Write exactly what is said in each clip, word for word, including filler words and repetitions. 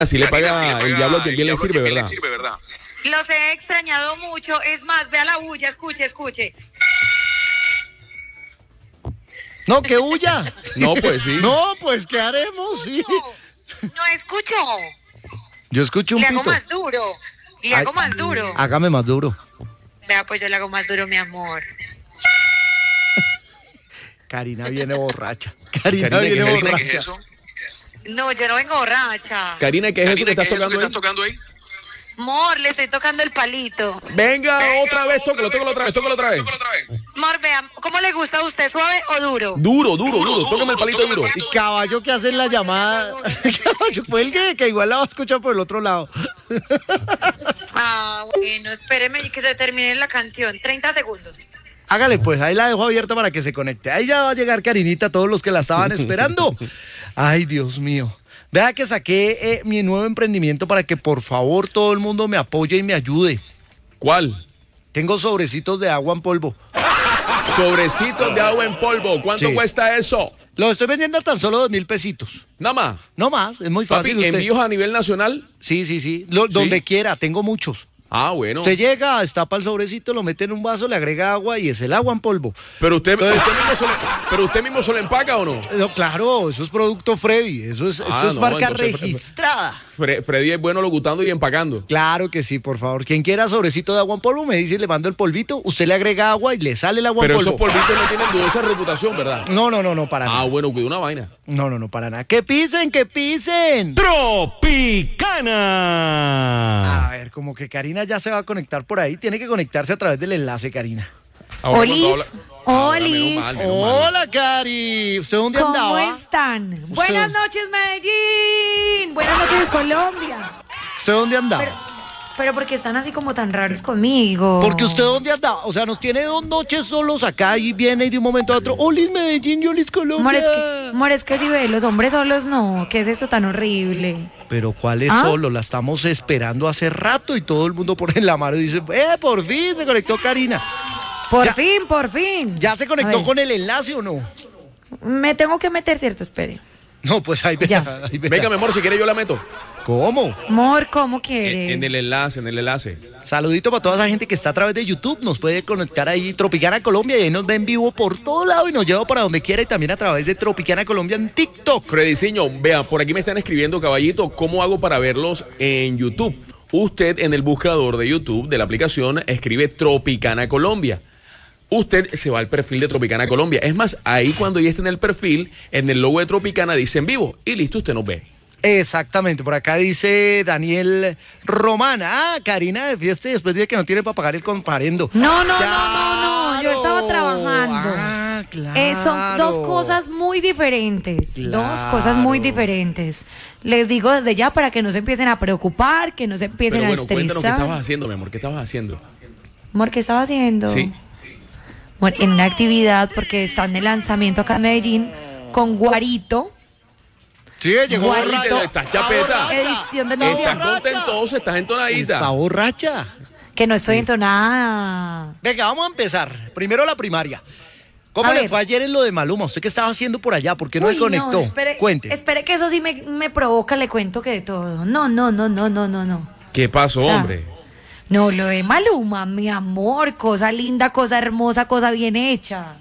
Así le paga el diablo a quien bien le sirve, ¿verdad? Los he extrañado mucho. Es más, vea la bulla, escuche, escuche. No, que huya. No, pues sí. No, pues, ¿qué haremos? Sí. No, no escucho. Yo escucho un Le pito. hago más duro. Le hago más duro. Hágame más duro. Vea, pues yo le hago más duro, mi amor. Karina viene borracha. Karina, Karina, viene ¿qué es borracha. ¿Qué es eso? No, yo no vengo borracha. Karina, ¿qué es eso que estás tocando ahí? tocando ahí? Amor, le estoy tocando el palito. Venga, otra vez, tócalo, tócalo otra vez, tócalo otra vez. Amor, vea, ¿cómo le gusta a usted, suave o duro? Duro, duro, duro, tócame el palito duro. Y caballo que hace en la llamada. Caballo, fue el que, que igual la va a escuchar por el otro lado. Ah, bueno, espéreme que se termine la canción. treinta segundos. Hágale pues, ahí la dejo abierta para que se conecte. Ahí ya va a llegar Karinita, todos los que la estaban esperando. Ay, Dios mío. Vea que saqué eh, mi nuevo emprendimiento para que por favor todo el mundo me apoye y me ayude. ¿Cuál? Tengo sobrecitos de agua en polvo. Sobrecitos de agua en polvo. ¿Cuánto Sí. cuesta eso? Los estoy vendiendo a tan solo dos mil pesitos. Nada más. No más, es muy fácil. Papi, usted- ¿envíos a nivel nacional? Sí, sí, sí. Lo- donde quiera, tengo muchos. Ah, bueno. Usted llega, destapa el sobrecito, lo mete en un vaso, le agrega agua y es el agua en polvo. Pero usted, Entonces- usted mismo se le, pero usted mismo se lo empaca o no? No, claro, eso es producto Freddy, eso es, Ah, eso es no, marca entonces- registrada. Fre- Freddy es bueno locutando y empacando. Claro que sí, por favor. Quien quiera sobrecito de agua en polvo, me dice, le mando el polvito, usted le agrega agua y le sale el agua Pero en esos polvo. polvitos no tienen dudosa reputación, ¿verdad? No, no, no, no, para Ah, nada. bueno, cuida una vaina. No, no, no, para nada. ¡Que pisen, que pisen! Tropicana. A ver, como que Karina ya se va a conectar por ahí. Tiene que conectarse a través del enlace, Karina. Ahora Olis, cuando habla- Ahora, Olis. menos mal, menos mal. Hola, Cari. ¿Usted dónde ¿Cómo andaba? están? Buenas noches, Medellín. Buenas noches, Colombia. ¿Usted dónde andaba? Pero, pero ¿por qué están así como tan raros conmigo? Porque usted dónde andaba, o sea, nos tiene dos noches solos acá y viene y de un momento a otro, Olis Medellín y Olis Colombia. Amor, es que, amor, es que si ve, los hombres solos no. ¿Qué es esto tan horrible? Pero ¿cuál es ¿Ah? solo? La estamos esperando hace rato y todo el mundo pone la mano y dice, eh, por fin se conectó Karina. Por Ya- fin, por fin. ¿Ya se A conectó ver, con el enlace o no? Me tengo que meter, ¿cierto? Espere. No, pues ahí Ya. vea, ahí vea. Venga, mi amor, si quiere yo la meto. ¿Cómo? Amor, ¿cómo quiere? En, en el enlace, en el enlace. Saludito para toda esa gente que está a través de YouTube. Nos puede conectar ahí Tropicana Colombia y ahí nos ve en vivo por todo lado y nos lleva para donde quiera y también a través de Tropicana Colombia en TikTok. Frediciño, vea, por aquí me están escribiendo, caballito, ¿cómo hago para verlos en YouTube? Usted en el buscador de YouTube de la aplicación escribe Tropicana Colombia. Usted se va al perfil de Tropicana Colombia. Es más, ahí cuando ya esté en el perfil, en el logo de Tropicana dice en vivo y listo, usted nos ve. Exactamente, por acá dice Daniel Román. Ah, Karina de fiesta y después dice que no tiene para pagar el comparendo. No, no, no, no, no, yo estaba trabajando. Ah, claro. Eh, son dos cosas muy diferentes, dos Claro. cosas muy diferentes. Les digo desde ya para que no se empiecen a preocupar, que no se empiecen Pero bueno, a cuéntanos qué estresar. estabas haciendo, mi amor, ¿qué estabas haciendo? Amor, ¿qué estaba haciendo? Sí. Bueno, en una actividad porque están de lanzamiento acá en Medellín con Guarito, Sí, llegó Guarito. borracha. Estás chapeta. edición de Está noviembre. Estás contentosa, estás entonadita. Está borracha. Que no estoy entonada. Venga, vamos a empezar. Primero la primaria. ¿Cómo A le ver. fue ayer en lo de Maluma? ¿Usted qué estaba haciendo por allá? ¿Por qué no Uy, se conectó? espere, Cuente. espere que eso sí me, me provoca, le cuento que de todo. No, no, no, no, no, no, no. ¿Qué pasó, O sea, hombre? No, lo de Maluma, mi amor, cosa linda, cosa hermosa, cosa bien hecha.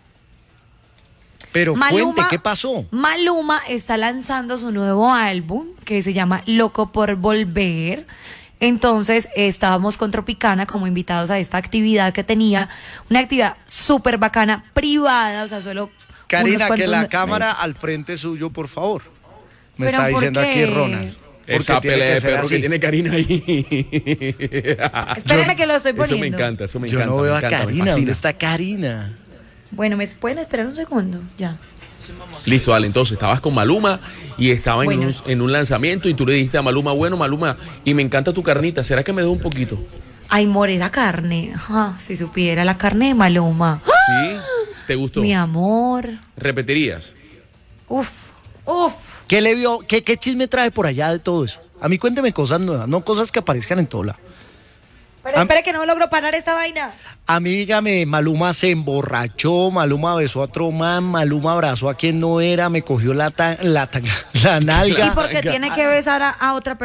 Pero Maluma- cuente, ¿qué pasó? Maluma está lanzando su nuevo álbum que se llama Loco por Volver. Entonces estábamos con Tropicana como invitados a esta actividad que tenía, una actividad súper bacana, privada, o sea, solo... Karina, unos que cuantos la me- cámara al frente suyo, por favor. Me ¿Pero está por diciendo qué? aquí Ronald. Porque Esa tiene pelea que de ser perro que así. tiene Karina ahí. Espérame que lo estoy Eso me poniendo. encanta, eso me Yo encanta. no veo me a encanta, me Karina. fascina. ¿Dónde está Karina? Bueno, ¿me pueden esperar un segundo? Ya. Listo, dale, entonces estabas con Maluma y estaba en, Bueno. un, en un lanzamiento y tú le dijiste a Maluma, bueno, Maluma, y me encanta tu carnita, ¿será que me das un poquito? Ay, more, la carne. Ajá, si supiera la carne de Maluma. ¡Ah! ¿Sí? ¿Te gustó? Mi amor. ¿Repetirías? Uf, uf. ¿Qué le vio? ¿Qué, qué chisme trae por allá de todo eso? A mí cuénteme cosas nuevas, no cosas que aparezcan en todo lado. Pero espere que no logro parar esta vaina. Amígame, Maluma se emborrachó, Maluma besó a otro man, Maluma abrazó a quien no era, me cogió la, ta- la, ta- la nalga. ¿Y por qué tiene que besar a, a otra persona?